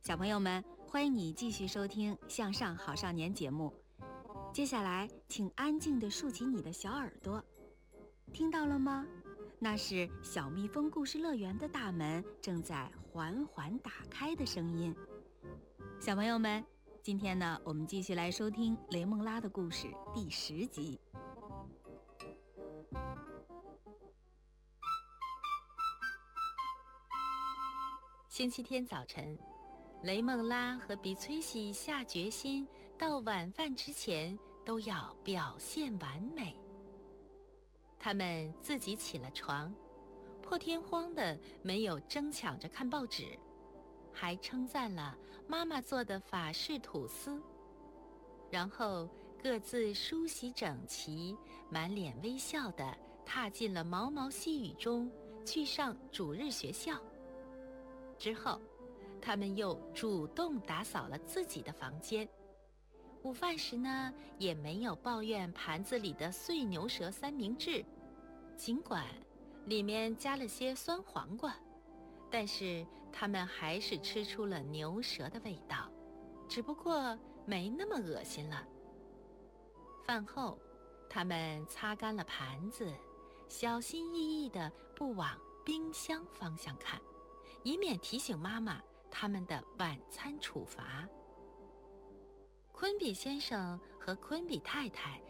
小朋友们，欢迎你继续收听《向上好少年》节目。接下来，请安静地竖起你的小耳朵，听到了吗？那是小蜜蜂故事乐园的大门正在缓缓打开的声音。小朋友们，今天呢，我们继续来收听雷梦拉的故事第10集。 星期天早晨，雷梦拉和比崔西下决心，到晚饭之前都要表现完美。他们自己起了床，破天荒的没有争抢着看报纸，还称赞了妈妈做的法式吐司，然后各自梳洗整齐，满脸微笑地踏进了毛毛细雨中，去上主日学校。之后，他们又主动打扫了自己的房间。午饭时呢，也没有抱怨盘子里的碎牛舌三明治，尽管里面加了些酸黄瓜，但是他们还是吃出了牛舌的味道，只不过没那么恶心了。饭后，他们擦干了盘子，小心翼翼地不往冰箱方向看，以免提醒妈妈他们的晚餐处罚。昆比先生和昆比太太